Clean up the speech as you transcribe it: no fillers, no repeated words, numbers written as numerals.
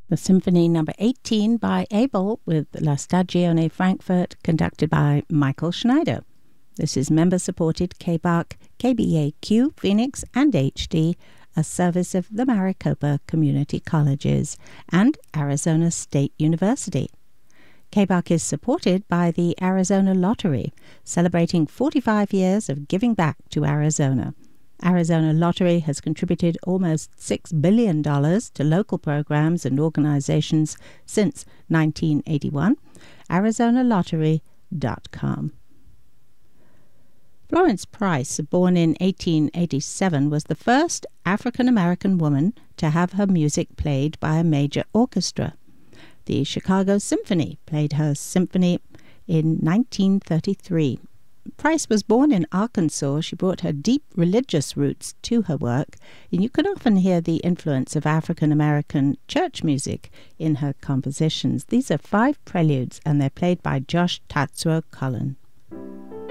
The Symphony No. 18 by Abel with La Stagione Frankfurt, conducted by Michael Schneider. This is member-supported KBAQ, KBAQ, Phoenix, and HD, a service of the Maricopa Community Colleges and Arizona State University. KBAQ is supported by the Arizona Lottery, celebrating 45 years of giving back to Arizona. Arizona Lottery has contributed almost $6 billion to local programs and organizations since 1981. ArizonaLottery.com. Florence Price, born in 1887, was the first African-American woman to have her music played by a major orchestra. The Chicago Symphony played her symphony in 1933. Price was born in Arkansas. She brought her deep religious roots to her work, and you can often hear the influence of African-American church music in her compositions. These are 5 preludes, and they're played by Josh Tatsuo Cullen.